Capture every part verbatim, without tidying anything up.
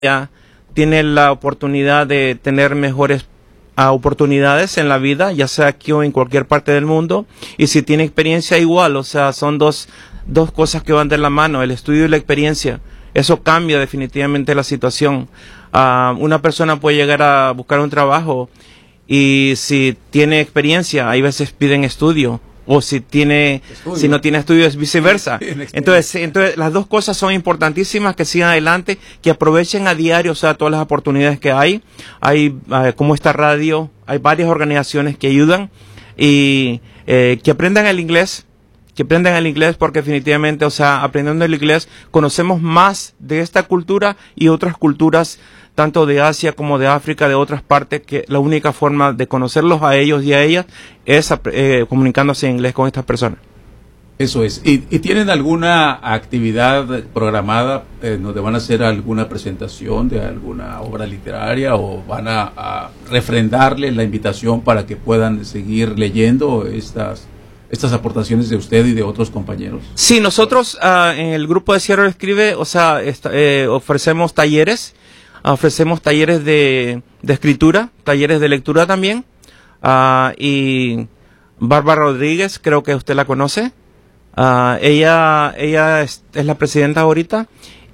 ya tiene la oportunidad de tener mejores uh, oportunidades en la vida, ya sea aquí o en cualquier parte del mundo, y si tiene experiencia igual, o sea, son dos, dos cosas que van de la mano, el estudio y la experiencia. Eso cambia definitivamente la situación. Uh, una persona puede llegar a buscar un trabajo y si tiene experiencia, hay veces piden estudio, o si tiene, estudio. si no tiene estudio es viceversa. Entonces, entonces las dos cosas son importantísimas, que sigan adelante, que aprovechen a diario, o sea, todas las oportunidades que hay. Hay, uh, como esta radio, hay varias organizaciones que ayudan y eh, que aprendan el inglés. que aprendan el inglés porque definitivamente, o sea, aprendiendo el inglés conocemos más de esta cultura y otras culturas, tanto de Asia como de África, de otras partes, que la única forma de conocerlos a ellos y a ellas es eh, comunicándose en inglés con estas personas. Eso es. ¿Y, y tienen alguna actividad programada eh, donde van a hacer alguna presentación de alguna obra literaria o van a, a refrendarle la invitación para que puedan seguir leyendo estas estas aportaciones de usted y de otros compañeros? Sí, nosotros uh, en el grupo de Seattle Escribe, o sea, esta, eh, ofrecemos talleres, ofrecemos talleres de, de escritura, talleres de lectura también, uh, y Bárbara Rodríguez, creo que usted la conoce, uh, ella ella es, es la presidenta ahorita,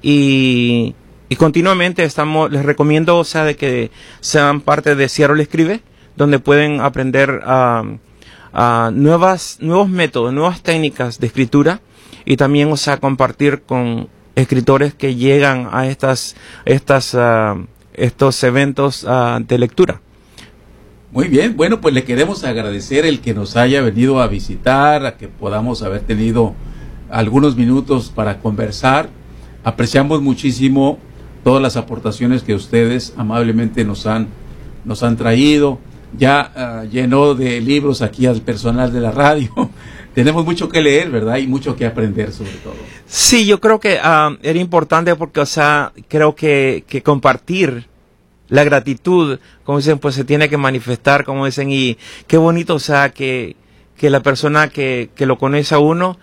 y, y continuamente estamos, les recomiendo, o sea, de que sean parte de Seattle Escribe, donde pueden aprender uh, Uh, nuevas, nuevos métodos, nuevas técnicas de escritura y también, o sea, compartir con escritores que llegan a estas, estas, uh, estos eventos uh, de lectura. Muy bien, bueno, pues le queremos agradecer el que nos haya venido a visitar, a que podamos haber tenido algunos minutos para conversar. Apreciamos muchísimo todas las aportaciones que ustedes amablemente nos han, nos han traído. Ya uh, llenó de libros aquí al personal de la radio. Tenemos mucho que leer, ¿verdad? Y mucho que aprender sobre todo. Sí, yo creo que uh, era importante porque, o sea, creo que, que compartir la gratitud, como dicen, pues se tiene que manifestar, como dicen, y qué bonito, o sea, que, que la persona que, que lo conoce a uno,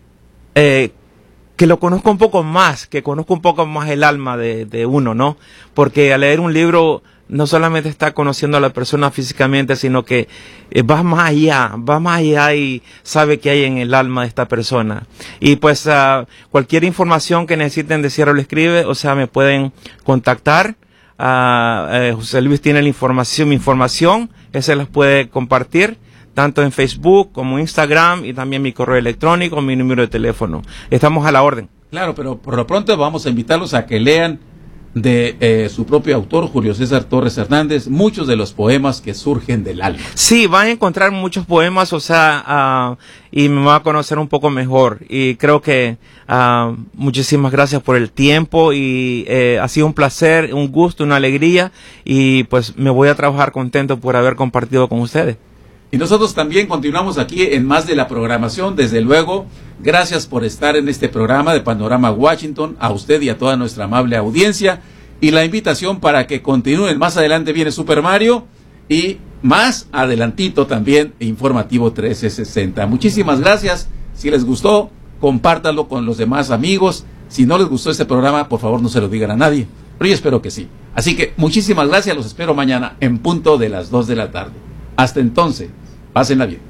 eh, que lo conozca un poco más, que conozca un poco más el alma de, de uno, ¿no? Porque al leer un libro no solamente está conociendo a la persona físicamente, sino que eh, va más allá, va más allá y sabe qué hay en el alma de esta persona. Y pues uh, cualquier información que necesiten de Seattle Escribe, o sea, me pueden contactar. Uh, eh, José Luis tiene la información, mi información, ese las puede compartir, tanto en Facebook como Instagram, y también mi correo electrónico, mi número de teléfono. Estamos a la orden. Claro, pero por lo pronto vamos a invitarlos a que lean de eh, su propio autor, Julio César Torres Hernández, muchos de los poemas que surgen del alma. Sí, van a encontrar muchos poemas, o sea, uh, y me va a conocer un poco mejor. Y creo que uh, muchísimas gracias por el tiempo y eh, ha sido un placer, un gusto, una alegría, y pues me voy a trabajar contento por haber compartido con ustedes. Y nosotros también continuamos aquí en más de la programación, desde luego. Gracias por estar en este programa de Panorama Washington, a usted y a toda nuestra amable audiencia. Y la invitación para que continúen. Más adelante viene Super Mario y más adelantito también Informativo trece sesenta. Muchísimas gracias. Si les gustó, compártanlo con los demás amigos. Si no les gustó este programa, por favor no se lo digan a nadie. Pero yo espero que sí. Así que muchísimas gracias. Los espero mañana en punto de las dos de la tarde. Hasta entonces, pásenla bien.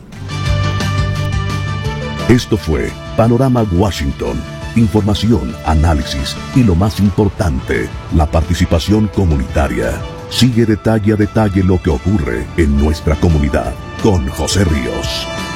Esto fue Panorama Washington. Información, análisis y lo más importante, la participación comunitaria. Sigue detalle a detalle lo que ocurre en nuestra comunidad con José Ríos.